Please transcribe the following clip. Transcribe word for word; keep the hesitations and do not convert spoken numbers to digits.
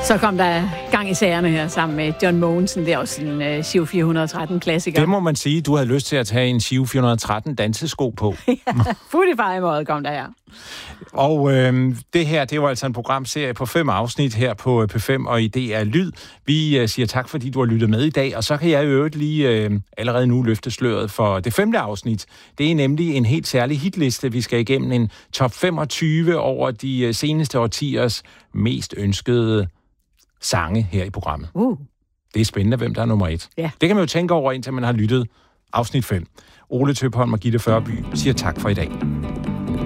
Så kom der gang i sagerne her sammen med John Mogensen. Det er også en uh, Giro fire hundrede og tretten klassiker. Det må man sige. Du havde lyst til at tage en Giro fire hundrede og tretten dansesko på. Ja, fuldt i fejmåret kom der her. Og øh, det her, det var altså en programserie på fem afsnit her på P fem og i D R Lyd. Vi øh, siger tak, fordi du har lyttet med i dag, og så kan jeg i øvrigt lige øh, allerede nu løfte sløret for det femte afsnit. Det er nemlig en helt særlig hitliste. Vi skal igennem en top femogtyve over de seneste årtiers mest ønskede sange her i programmet. Uh. Det er spændende, hvem der er nummer et. Ja. Det kan man jo tænke over, indtil man har lyttet afsnit fem. Ole Tøpholm og Gitte Førby siger tak for i dag.